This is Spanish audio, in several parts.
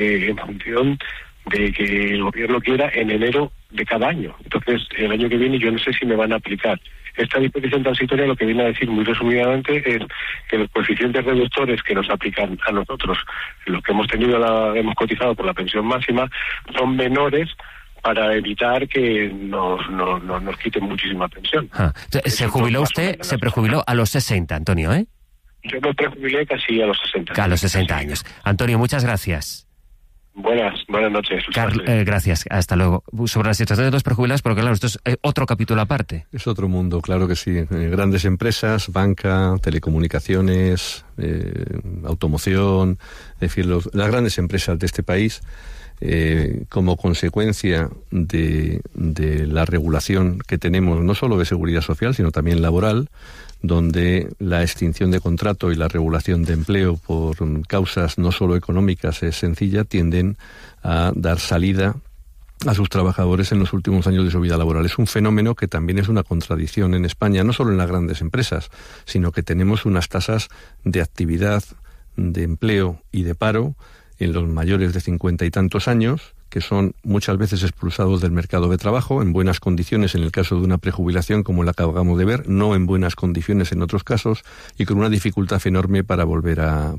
en función de que el gobierno quiera en enero de cada año. Entonces, el año que viene yo no sé si me van a aplicar. Esta disposición transitoria lo que viene a decir muy resumidamente es que los coeficientes reductores que nos aplican a nosotros, los que hemos cotizado por la pensión máxima, son menores para evitar que nos quiten muchísima pensión. Se jubiló usted, se prejubiló a los 60, Antonio, ¿eh? Yo me prejubilé casi a los 60. A los 60 años. Antonio, muchas gracias. Buenas noches. Gracias, hasta luego. Sobre la situación de los prejubilados, porque claro, esto es otro capítulo aparte. Es otro mundo, claro que sí. Grandes empresas, banca, telecomunicaciones, automoción, es decir, las grandes empresas de este país, como consecuencia de la regulación que tenemos, no solo de seguridad social, sino también laboral, donde la extinción de contrato y la regulación de empleo por causas no solo económicas es sencilla, tienden a dar salida a sus trabajadores en los últimos años de su vida laboral. Es un fenómeno que también es una contradicción en España, no solo en las grandes empresas, sino que tenemos unas tasas de actividad, de empleo y de paro en los mayores de 50 y tantos años, que son muchas veces expulsados del mercado de trabajo, en buenas condiciones en el caso de una prejubilación como la que acabamos de ver, no en buenas condiciones en otros casos, y con una dificultad enorme para volver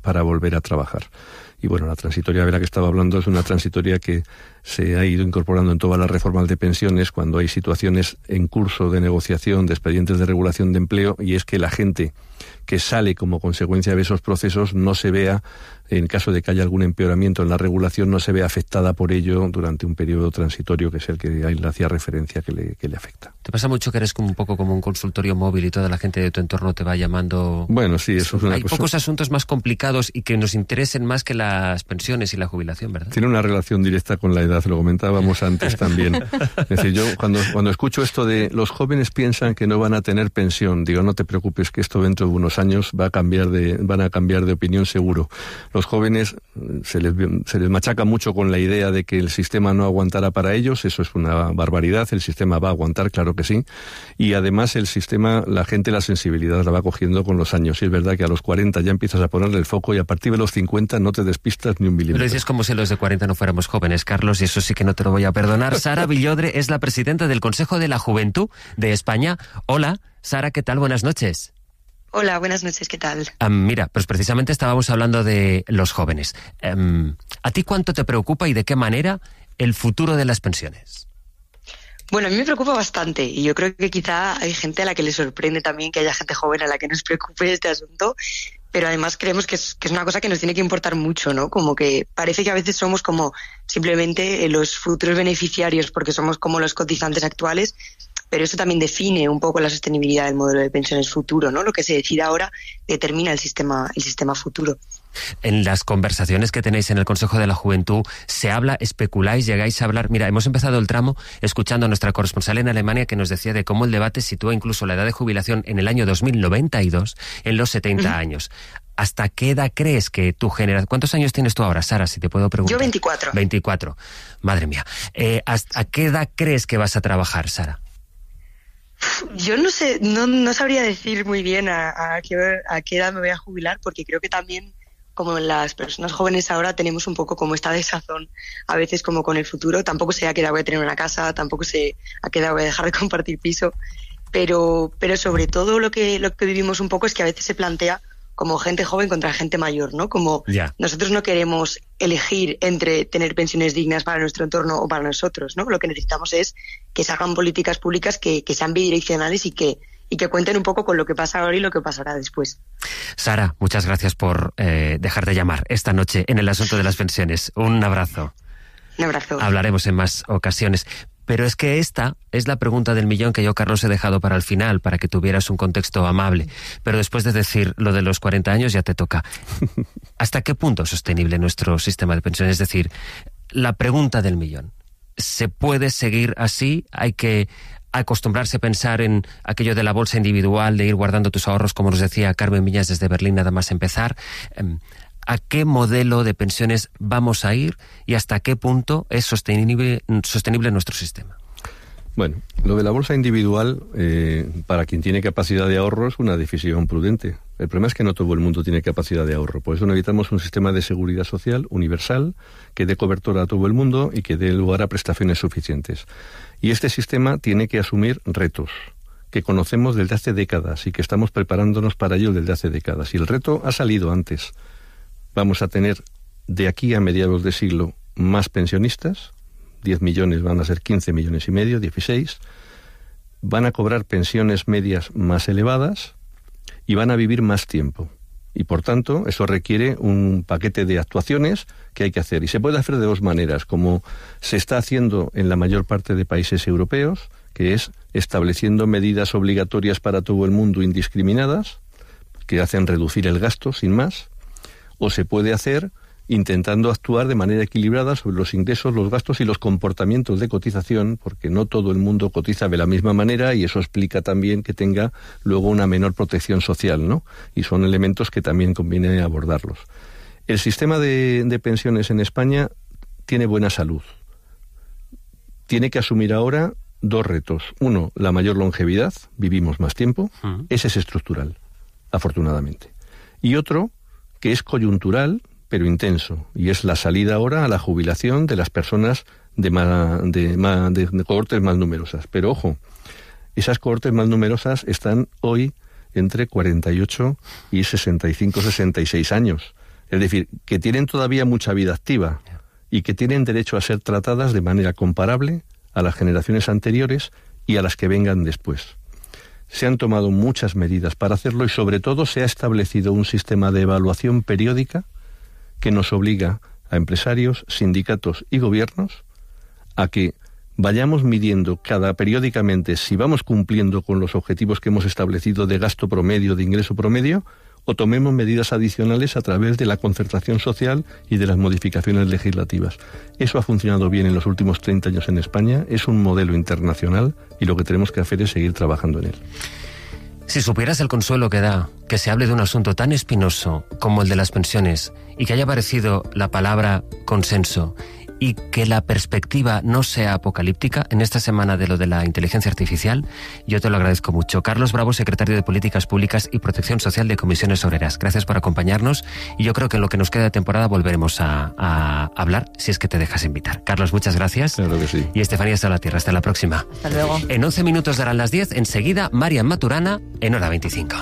a trabajar. Y bueno, la transitoria de la que estaba hablando es una transitoria que se ha ido incorporando en todas las reformas de pensiones cuando hay situaciones en curso de negociación de expedientes de regulación de empleo, y es que la gente que sale como consecuencia de esos procesos no se vea, en caso de que haya algún empeoramiento en la regulación, no se vea afectada por ello durante un periodo transitorio que es el que ahí le hacía referencia que le afecta. ¿Te pasa mucho que eres como un poco como un consultorio móvil y toda la gente de tu entorno te va llamando? Bueno, sí, eso es una Hay cosa... pocos asuntos más complicados y que nos interesen más que las pensiones y la jubilación, ¿verdad? Tiene una relación directa con la edad, lo comentábamos antes también. Es decir, yo cuando escucho esto de los jóvenes piensan que no van a tener pensión, digo, no te preocupes que esto dentro de unos años van a cambiar de opinión seguro. Los jóvenes se les machaca mucho con la idea de que el sistema no aguantará para ellos, eso es una barbaridad, el sistema va a aguantar, claro que sí, y además el sistema, la gente la sensibilidad la va cogiendo con los años, y es verdad que a los 40 ya empiezas a ponerle el foco y a partir de los 50 no te despistas ni un milímetro. Lo dices como si los de 40 no fuéramos jóvenes, Carlos, y eso sí que no te lo voy a perdonar. Sara Villodre es la presidenta del Consejo de la Juventud de España. Hola, Sara, ¿qué tal? Buenas noches. Hola, buenas noches, ¿qué tal? Mira, pues precisamente estábamos hablando de los jóvenes. ¿A ti cuánto te preocupa y de qué manera el futuro de las pensiones? Bueno, a mí me preocupa bastante y yo creo que quizá hay gente a la que le sorprende también que haya gente joven a la que nos preocupe este asunto, pero además creemos que es una cosa que nos tiene que importar mucho, ¿no? Como que parece que a veces somos como simplemente los futuros beneficiarios porque somos como los cotizantes actuales, pero eso también define un poco la sostenibilidad del modelo de pensiones futuro, ¿no? Lo que se decida ahora determina el sistema futuro. En las conversaciones que tenéis en el Consejo de la Juventud, se habla, especuláis, llegáis a hablar... Mira, hemos empezado el tramo escuchando a nuestra corresponsal en Alemania que nos decía de cómo el debate sitúa incluso la edad de jubilación en el año 2092 en los 70 años. ¿Hasta qué edad crees que tu generación... ¿Cuántos años tienes tú ahora, Sara, si te puedo preguntar? Yo 24. 24. Madre mía. ¿A qué edad crees que vas a trabajar, Sara? Yo no sé, no sabría decir muy bien a qué edad me voy a jubilar, porque creo que también, como las personas jóvenes ahora, tenemos un poco como esta desazón a veces como con el futuro. Tampoco sé a qué edad voy a tener una casa, tampoco sé a qué edad voy a dejar de compartir piso, pero sobre todo lo que vivimos un poco es que a veces se plantea como gente joven contra gente mayor, ¿no? Como nosotros no queremos elegir entre tener pensiones dignas para nuestro entorno o para nosotros, ¿no? Lo que necesitamos es que se hagan políticas públicas que sean bidireccionales y que cuenten un poco con lo que pasa ahora y lo que pasará después. Sara, muchas gracias por dejar de llamar esta noche en el asunto de las pensiones. Un abrazo. Un abrazo. Hablaremos en más ocasiones. Pero es que esta es la pregunta del millón que yo, Carlos, he dejado para el final, para que tuvieras un contexto amable. Pero después de decir lo de los 40 años ya te toca. ¿Hasta qué punto es sostenible nuestro sistema de pensiones? Es decir, la pregunta del millón. ¿Se puede seguir así? ¿Hay que acostumbrarse a pensar en aquello de la bolsa individual, de ir guardando tus ahorros, como nos decía Carmen Viñas desde Berlín, nada más empezar? ¿A qué modelo de pensiones vamos a ir y hasta qué punto es sostenible nuestro sistema? Bueno, lo de la bolsa individual, para quien tiene capacidad de ahorro, es una decisión prudente. El problema es que no todo el mundo tiene capacidad de ahorro. Por eso necesitamos un sistema de seguridad social universal que dé cobertura a todo el mundo y que dé lugar a prestaciones suficientes. Y este sistema tiene que asumir retos que conocemos desde hace décadas y que estamos preparándonos para ello desde hace décadas. Y el reto ha salido antes. Vamos a tener de aquí a mediados de siglo más pensionistas, 10 millones van a ser 15 millones y medio, 16, van a cobrar pensiones medias más elevadas y van a vivir más tiempo. Y por tanto, eso requiere un paquete de actuaciones que hay que hacer. Y se puede hacer de dos maneras, como se está haciendo en la mayor parte de países europeos, que es estableciendo medidas obligatorias para todo el mundo indiscriminadas, que hacen reducir el gasto sin más, o se puede hacer intentando actuar de manera equilibrada sobre los ingresos, los gastos y los comportamientos de cotización, porque no todo el mundo cotiza de la misma manera y eso explica también que tenga luego una menor protección social, ¿no? Y son elementos que también conviene abordarlos. El sistema de pensiones en España tiene buena salud. Tiene que asumir ahora dos retos. Uno, la mayor longevidad, vivimos más tiempo, ese es estructural, afortunadamente. Y otro, que es coyuntural, pero intenso, y es la salida ahora a la jubilación de las personas de cohortes más numerosas. Pero ojo, esas cohortes más numerosas están hoy entre 48 y 65, 66 años. Es decir, que tienen todavía mucha vida activa y que tienen derecho a ser tratadas de manera comparable a las generaciones anteriores y a las que vengan después. Se han tomado muchas medidas para hacerlo y sobre todo se ha establecido un sistema de evaluación periódica que nos obliga a empresarios, sindicatos y gobiernos a que vayamos midiendo periódicamente si vamos cumpliendo con los objetivos que hemos establecido de gasto promedio, de ingreso promedio, o tomemos medidas adicionales a través de la concertación social y de las modificaciones legislativas. Eso ha funcionado bien en los últimos 30 años en España, es un modelo internacional y lo que tenemos que hacer es seguir trabajando en él. Si supieras el consuelo que da que se hable de un asunto tan espinoso como el de las pensiones y que haya aparecido la palabra consenso y que la perspectiva no sea apocalíptica en esta semana de lo de la inteligencia artificial, yo te lo agradezco mucho. Carlos Bravo, secretario de Políticas Públicas y Protección Social de Comisiones Obreras. Gracias por acompañarnos y yo creo que en lo que nos queda de temporada volveremos a hablar si es que te dejas invitar. Carlos, muchas gracias. Claro que sí. Y Estefanía Salvatierra, hasta la próxima. Hasta luego. En 11 minutos darán las 10, enseguida Marian Maturana en Hora 25.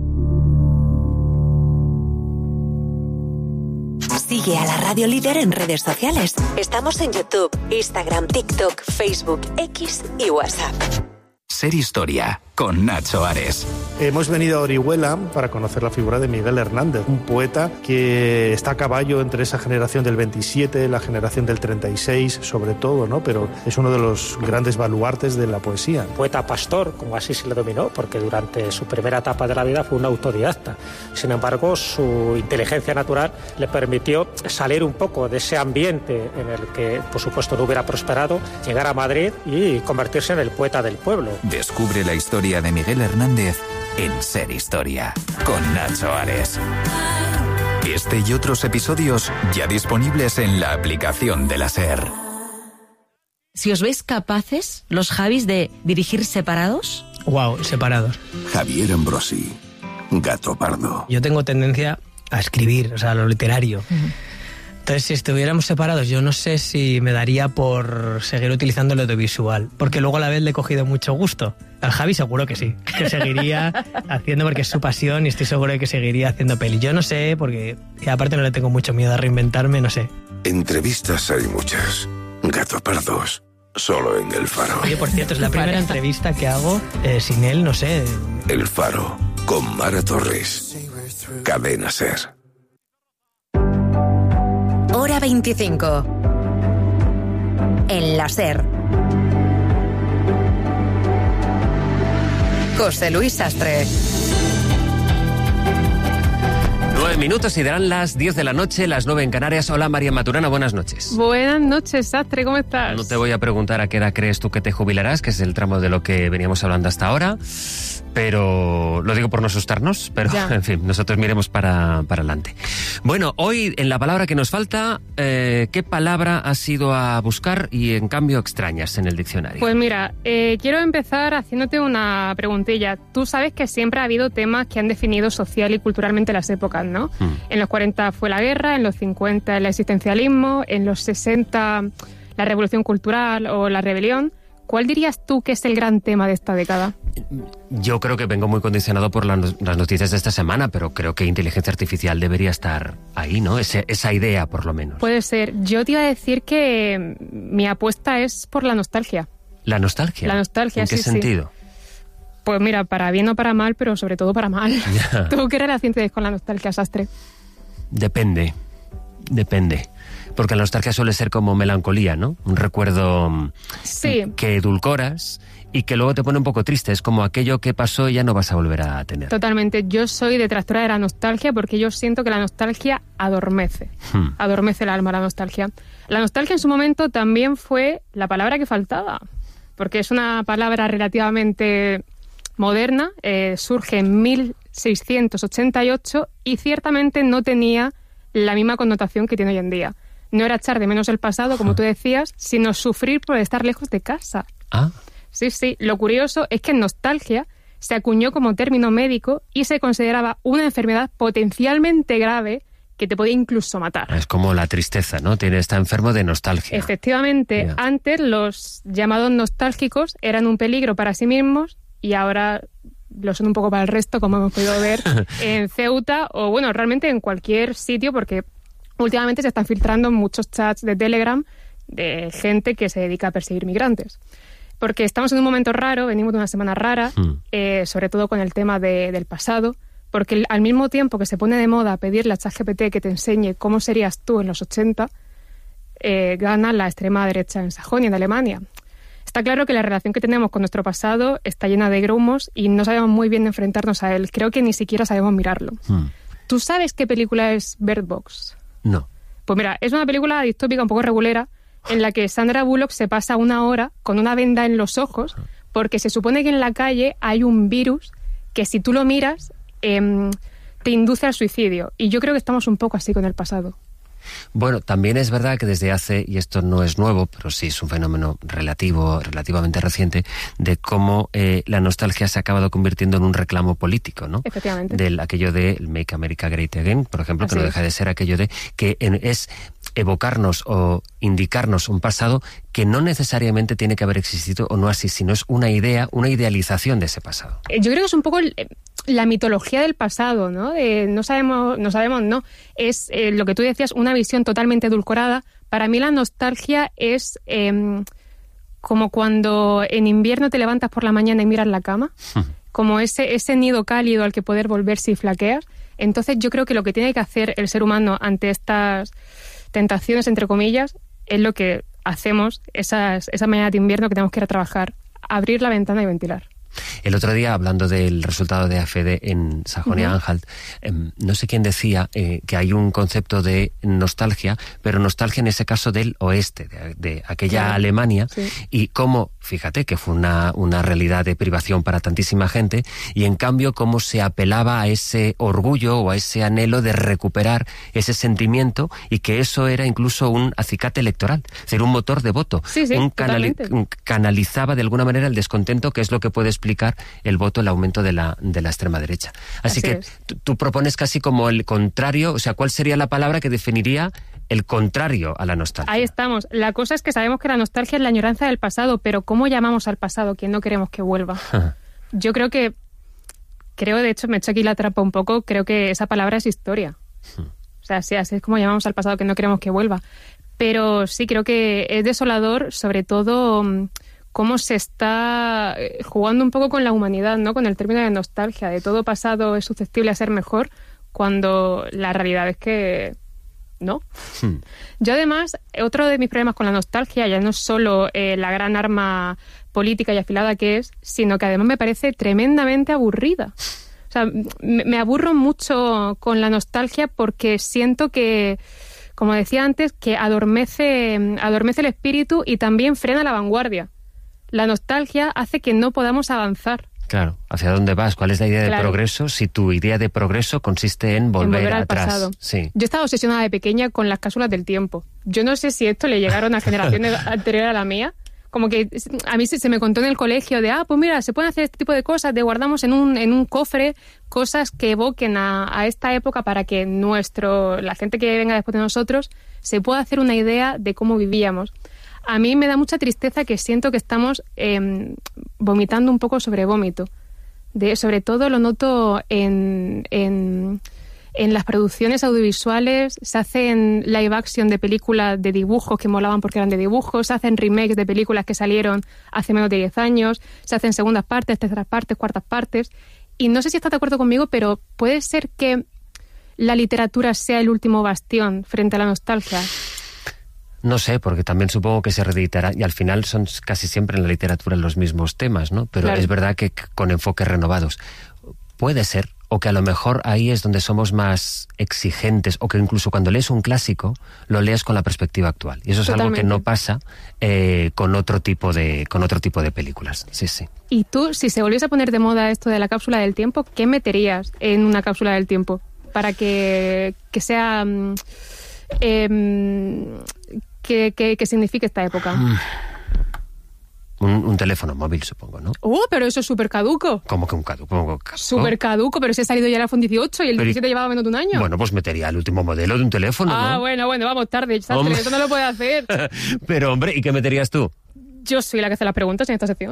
Sigue a la Radio Líder en redes sociales. Estamos en YouTube, Instagram, TikTok, Facebook, X y WhatsApp. Ser Historia, con Nacho Ares. Hemos venido a Orihuela para conocer la figura de Miguel Hernández, un poeta que está a caballo entre esa generación del 27, la generación del 36, sobre todo, ¿no? Pero es uno de los grandes baluartes de la poesía. Poeta pastor, como así se le dominó, porque durante su primera etapa de la vida fue un autodidacta. Sin embargo, su inteligencia natural le permitió salir un poco de ese ambiente en el que, por supuesto, no hubiera prosperado, llegar a Madrid y convertirse en el poeta del pueblo. Descubre la historia de Miguel Hernández en Ser Historia, con Nacho Ares. Este y otros episodios ya disponibles en la aplicación de la SER. Si os veis capaces, los Javis, de dirigir separados. Wow, separados. Javier Ambrosi, Gato Pardo. Yo tengo tendencia a escribir, o sea, a lo literario. Entonces, si estuviéramos separados, yo no sé si me daría por seguir utilizando el audiovisual, porque luego a la vez le he cogido mucho gusto. Al Javi seguro que sí, que seguiría haciendo porque es su pasión y estoy seguro de que seguiría haciendo peli. Yo no sé, porque y aparte no le tengo mucho miedo a reinventarme, no sé. Entrevistas hay muchas. Gato Pardos, solo en El Faro. Oye, por cierto, es la primera entrevista que hago sin él, no sé. El Faro, con Mara Torres. Cadena SER. Hora 25. En la SER. José Luis Sastre. minutos y darán las 10 de la noche, las 9 en Canarias. Hola, María Maturana, buenas noches. Buenas noches, Sastre, ¿cómo estás? No te voy a preguntar a qué edad crees tú que te jubilarás, que es el tramo de lo que veníamos hablando hasta ahora, pero lo digo por no asustarnos, pero ya. En fin, nosotros miremos para adelante. Bueno, hoy en la palabra que nos falta, ¿qué palabra has ido a buscar y en cambio extrañas en el diccionario? Pues mira, quiero empezar haciéndote una preguntilla. Tú sabes que siempre ha habido temas que han definido social y culturalmente las épocas, ¿no? En los 40 fue la guerra, en los 50 el existencialismo, en los 60 la revolución cultural o la rebelión. ¿Cuál dirías tú que es el gran tema de esta década? Yo creo que vengo muy condicionado por las noticias de esta semana, pero creo que inteligencia artificial debería estar ahí, ¿no? Esa idea, por lo menos. Puede ser. Yo te iba a decir que mi apuesta es por la nostalgia. ¿La nostalgia? La nostalgia, ¿En qué sentido? Pues mira, para bien o para mal, pero sobre todo para mal. Yeah. ¿Tú qué relación tienes con la nostalgia, Sastre? Depende. Porque la nostalgia suele ser como melancolía, ¿no? Un recuerdo que edulcoras y que luego te pone un poco triste. Es como aquello que pasó y ya no vas a volver a tener. Totalmente. Yo soy detractora de la nostalgia porque yo siento que la nostalgia adormece. Adormece el alma, la nostalgia. La nostalgia en su momento también fue la palabra que faltaba. Porque es una palabra relativamente moderna. Surge en 1688 y ciertamente no tenía la misma connotación que tiene hoy en día. No era echar de menos el pasado, como tú decías, sino sufrir por estar lejos de casa. Sí. Lo curioso es que nostalgia se acuñó como término médico y se consideraba una enfermedad potencialmente grave que te podía incluso matar. Es como la tristeza, ¿no? Está enfermo de nostalgia. Efectivamente. Yeah. Antes los llamados nostálgicos eran un peligro para sí mismos y ahora lo son un poco para el resto, como hemos podido ver en Ceuta o, bueno, realmente en cualquier sitio, porque últimamente se están filtrando muchos chats de Telegram de gente que se dedica a perseguir migrantes. Porque estamos en un momento raro, venimos de una semana rara, sobre todo con el tema del pasado, porque al mismo tiempo que se pone de moda pedirle a ChatGPT que te enseñe cómo serías tú en los 80, gana la extrema derecha en Sajonia, en Alemania. Está claro que la relación que tenemos con nuestro pasado está llena de grumos y no sabemos muy bien enfrentarnos a él. Creo que ni siquiera sabemos mirarlo. ¿Tú sabes qué película es Bird Box? No. Pues mira, es una película distópica un poco regulera en la que Sandra Bullock se pasa una hora con una venda en los ojos porque se supone que en la calle hay un virus que si tú lo miras te induce al suicidio. Y yo creo que estamos un poco así con el pasado. Bueno, también es verdad que desde hace, y esto no es nuevo, pero sí es un fenómeno relativamente reciente, de cómo la nostalgia se ha acabado convirtiendo en un reclamo político, ¿no? Efectivamente. Aquello de Make America Great Again, por ejemplo, que no deja de ser aquello de que es evocarnos o indicarnos un pasado que no necesariamente tiene que haber existido o no así, sino es una idea, una idealización de ese pasado. Yo creo que es un poco la mitología del pasado, ¿no? No sabemos, no. Es lo que tú decías, una visión totalmente edulcorada. Para mí la nostalgia es como cuando en invierno te levantas por la mañana y miras la cama, como ese nido cálido al que poder volver si flaqueas. Entonces yo creo que lo que tiene que hacer el ser humano ante estas tentaciones, entre comillas, es lo que hacemos esa mañana de invierno que tenemos que ir a trabajar, abrir la ventana y ventilar. El otro día, hablando del resultado de AfD en Sajonia-Anhalt, no sé quién decía que hay un concepto de nostalgia, pero nostalgia en ese caso del oeste, de aquella Alemania, y cómo, fíjate, que fue una realidad de privación para tantísima gente, y en cambio cómo se apelaba a ese orgullo o a ese anhelo de recuperar ese sentimiento, y que eso era incluso un acicate electoral, es decir, un motor de voto. Canalizaba de alguna manera el descontento, que es lo que puede explicar el voto, el aumento de la extrema derecha. Así que tú propones casi como el contrario, o sea, ¿cuál sería la palabra que definiría el contrario a la nostalgia? Ahí estamos. La cosa es que sabemos que la nostalgia es la añoranza del pasado, pero ¿cómo llamamos al pasado que no queremos que vuelva? Yo creo, de hecho, me he hecho aquí la trampa un poco, creo que esa palabra es historia. O sea, sí, así es como llamamos al pasado que no queremos que vuelva. Pero sí, creo que es desolador, sobre todo cómo se está jugando un poco con la humanidad, ¿no? Con el término de nostalgia, de todo pasado es susceptible a ser mejor, cuando la realidad es que no. Yo además, otro de mis problemas con la nostalgia ya no es solo la gran arma política y afilada que es, sino que además me parece tremendamente aburrida. O sea, me aburro mucho con la nostalgia porque siento que, como decía antes, que adormece el espíritu y también frena la vanguardia. La nostalgia hace que no podamos avanzar. Claro, ¿hacia dónde vas? ¿Cuál es la idea de progreso si tu idea de progreso consiste en volver al atrás? Pasado. Sí. Yo estaba obsesionada de pequeña con las cápsulas del tiempo. Yo no sé si esto le llegaron a generaciones anteriores a la mía. Como que a mí se me contó en el colegio de, pues mira, se pueden hacer este tipo de cosas, de guardamos en un cofre cosas que evoquen a esta época para que la gente que venga después de nosotros se pueda hacer una idea de cómo vivíamos. A mí me da mucha tristeza que siento que estamos vomitando un poco sobre vómito. Sobre todo lo noto en las producciones audiovisuales. Se hacen live action de películas de dibujos que molaban porque eran de dibujos, se hacen remakes de películas que salieron hace menos de 10 años, se hacen segundas partes, terceras partes, cuartas partes. Y no sé si estás de acuerdo conmigo, pero puede ser que la literatura sea el último bastión frente a la nostalgia. No sé, porque también supongo que se reeditará, y al final son casi siempre en la literatura los mismos temas, ¿no? Pero claro, es verdad que con enfoques renovados. Puede ser, o que a lo mejor ahí es donde somos más exigentes, o que incluso cuando lees un clásico, lo lees con la perspectiva actual. Y eso es Totalmente. Algo que no pasa con otro tipo de películas. Sí, sí. Y tú, si se volviese a poner de moda esto de la cápsula del tiempo, ¿qué meterías en una cápsula del tiempo? Para que sea... ¿Qué significa esta época? Un teléfono móvil, supongo, ¿no? Pero eso es súper caduco. ¿Cómo que un caduco? Súper caduco, pero si ha salido ya el iPhone 18 y el 17 llevaba menos de un año. Bueno, pues metería el último modelo de un teléfono, ¿no? Bueno, vamos tarde, eso no lo puede hacer. Pero, hombre, ¿y qué meterías tú? Yo soy la que hace las preguntas en esta sección.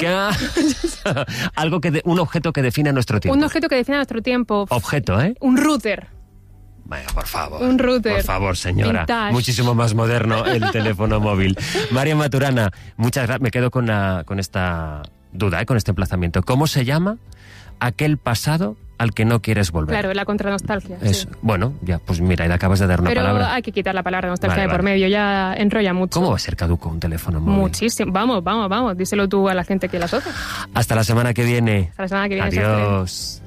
Un objeto que define nuestro tiempo. Un objeto que define nuestro tiempo. Objeto, ¿eh? Un router. Vaya, por favor. Un router. Por favor, señora. Vintage. Muchísimo más moderno el teléfono móvil. María Maturana, muchas gracias. Me quedo con esta duda, con este emplazamiento. ¿Cómo se llama aquel pasado al que no quieres volver? Claro, la contranostalgia. Sí. Bueno, ya, pues mira, y le acabas de dar una palabra. Pero hay que quitar la palabra nostalgia de por medio, ya enrolla mucho. ¿Cómo va a ser caduco un teléfono móvil? Muchísimo. Vamos, díselo tú a la gente que la asocia. Hasta la semana que viene. Hasta la semana que viene. Adiós.